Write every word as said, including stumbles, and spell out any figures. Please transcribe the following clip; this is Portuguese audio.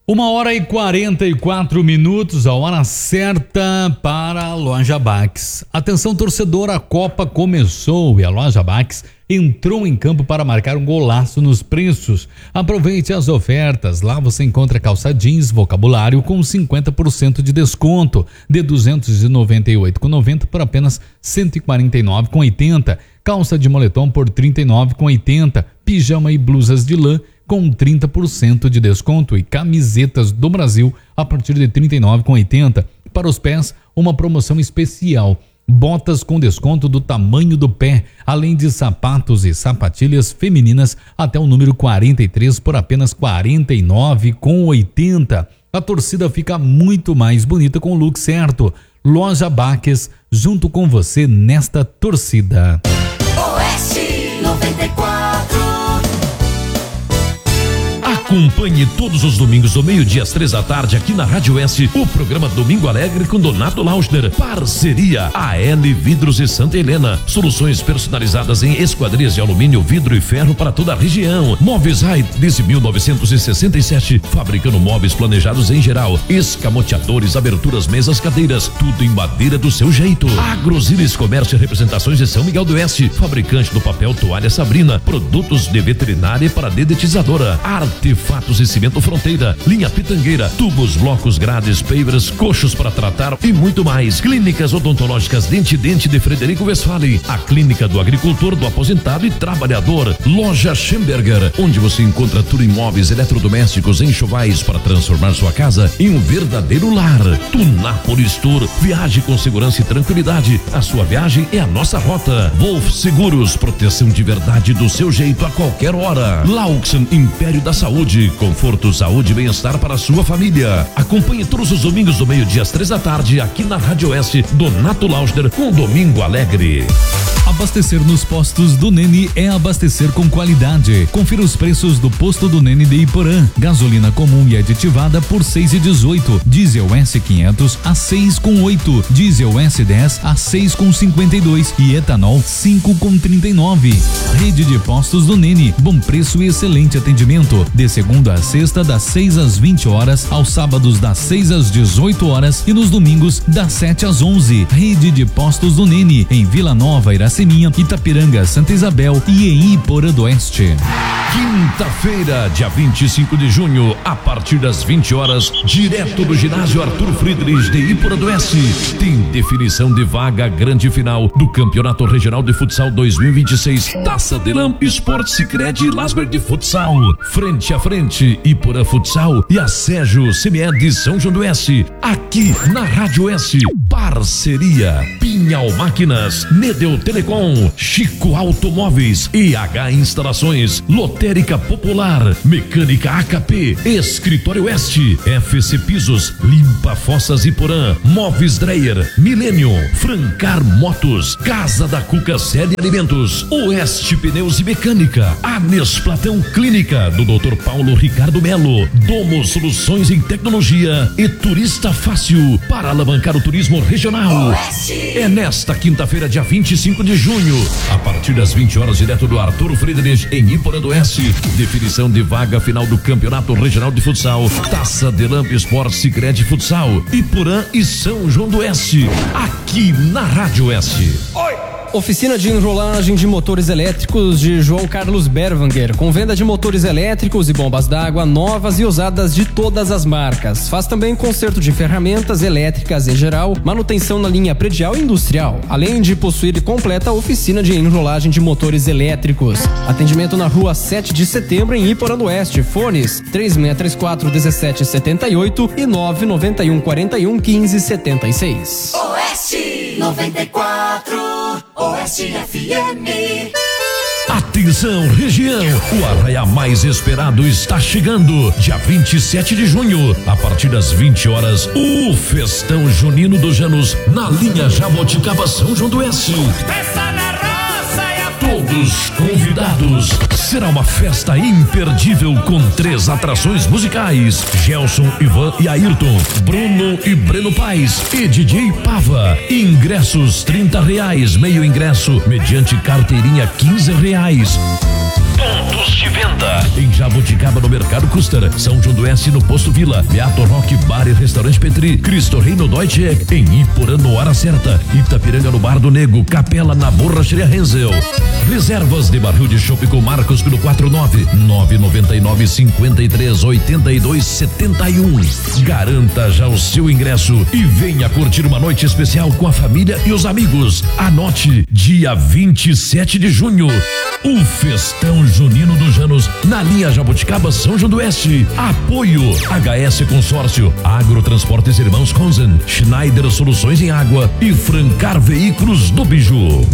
Uma hora e quarenta e quatro minutos, a hora certa para a Loja Bax. Atenção torcedor, a Copa começou e a Loja Bax entrou em campo para marcar um golaço nos preços. Aproveite as ofertas, lá você encontra calça jeans vocabulário com cinquenta por cento de desconto, de duzentos e noventa e oito reais e noventa centavos por apenas cento e quarenta e nove reais e oitenta centavos. Calça de moletom por trinta e nove reais e oitenta centavos. Pijama e blusas de lã com trinta por cento de desconto e camisetas do Brasil a partir de trinta e nove reais e oitenta centavos. Para os pés, uma promoção especial. Botas com desconto do tamanho do pé, além de sapatos e sapatilhas femininas até o número quarenta e três por apenas quarenta e nove reais e oitenta centavos. A torcida fica muito mais bonita com o look certo. Loja Bax, junto com você nesta torcida. Oeste noventa e quatro. Acompanhe todos os domingos do meio-dia às três da tarde aqui na Rádio Oeste o programa Domingo Alegre com Donato Lauschner. Parceria A L Vidros e Santa Helena. Soluções personalizadas em esquadrias de alumínio, vidro e ferro para toda a região. Móveis Height desde mil novecentos e sessenta e sete, fabricando móveis planejados em geral. Escamoteadores, aberturas, mesas, cadeiras, tudo em madeira do seu jeito. Agrosilis Comércio e Representações de São Miguel do Oeste, fabricante do papel toalha Sabrina, produtos de veterinária para dedetizadora. Artefatos e Cimento Fronteira, linha Pitangueira, tubos, blocos, grades, pavers, coxos para tratar e muito mais. Clínicas odontológicas Dente Dente de Frederico Westphalen, a clínica do agricultor, do aposentado e trabalhador. Loja Schemberger, onde você encontra tudo em móveis, eletrodomésticos, enxovais para transformar sua casa em um verdadeiro lar. Tunápolis Tour, viaje com segurança e tranquilidade. A sua viagem é a nossa rota. Wolf Seguros, proteção de verdade do seu jeito a qualquer hora. Laux Império da Saúde, conforto, saúde e bem-estar para a sua família. Acompanhe todos os domingos do meio-dia às três da tarde aqui na Rádio Oeste, Donato Lauschner com Domingo Alegre. Abastecer nos postos do Nene é abastecer com qualidade. Confira os preços do posto do Nene de Iporã. Gasolina comum e aditivada por seis e dezoito. Diesel S quinhentos a seis com oito. Diesel S dez a seis com cinquenta e dois e etanol cinco com trinta e nove. Rede de postos do Nene. Bom preço e excelente atendimento. De segunda a sexta das seis às vinte horas, aos sábados das seis às dezoito horas e nos domingos das sete às onze. Rede de postos do Nene em Vila Nova, Iraceminha, Itapiranga, Santa Isabel e em Iporã do Oeste. Quinta-feira, dia vinte e cinco de junho, a partir das vinte horas, direto do ginásio Arthur Friedrich de Iporã do Oeste, tem definição de vaga grande final do Campeonato Regional de Futsal dois mil e vinte e seis, Taça de Lam Esporte Sicredi Lasberg de Futsal. Frente a frente, Iporã Futsal e a Sérgio Semier de São João do Oeste, aqui na Rádio Oeste. Parceria Pinhal Máquinas, Nedeu Telecom, Chico Automóveis, E H Instalações, Lotérica Popular, Mecânica A K P, Escritório Oeste, F C Pisos, Limpa Fossas Iporã, Móveis Dreyer, Milênio, Francar Motos, Casa da Cuca Sede Alimentos, Oeste Pneus e Mecânica, Anes Platão Clínica do doutor Paulo Ricardo Melo, Domo Soluções em Tecnologia e Turista Fácil para alavancar o turismo regional. Oeste. É nesta quinta-feira, dia vinte e cinco de junho, a partir das vinte horas, direto do Arthur Friedrich em Iporã do Oeste. Definição de vaga final do Campeonato Regional de Futsal, Taça de Lamp Esporte Sicredi Futsal, Iporã e São João do Oeste, aqui na Rádio Oeste. Oi! Oficina de enrolagem de motores elétricos de João Carlos Berwanger, com venda de motores elétricos e bombas d'água novas e usadas de todas as marcas. Faz também conserto de ferramentas elétricas em geral, manutenção na linha predial e industrial, além de possuir completa oficina de enrolagem de motores elétricos. Atendimento na rua sete de setembro em Iporã do Oeste. Fones três seis três quatro um sete sete oito e nove nove um quatro um um cinco sete seis. Oeste noventa e quatro. Oeste F M. Atenção, região! O arraiá mais esperado está chegando. Dia vinte e sete de junho, a partir das vinte horas, o Festão Junino dos Janos na linha Jaboticaba São João do Oeste. Festa na roça e a Todos convidados. Será uma festa imperdível com três atrações musicais: Gelson, Ivan e Ayrton, Bruno e Breno Paz e D J Pava. Ingressos trinta reais, meio ingresso mediante carteirinha quinze reais. Pontos de venda. Em Jabuticaba, no Mercado Custer, São João do Oeste, no Posto Vila, Beato Roque Bar e Restaurante Petri, Cristo Reino Deutsche, em Iporã, no Hora Certa, Itapiranga, no Bar do Nego, Capela, na Borracharia Renzel. Reservas de barril de chopp com Marcos pelo quatro nove nove nove nove cinco três oito dois sete um. Garanta já o seu ingresso e venha curtir uma noite especial com a família e os amigos. Anote, dia vinte e sete de junho, o Festão Junino dos Janos na linha Jabuticaba São João do Oeste. Apoio H S Consórcio, Agrotransportes Irmãos Conzen, Schneider Soluções em Água e Francar Veículos do Biju.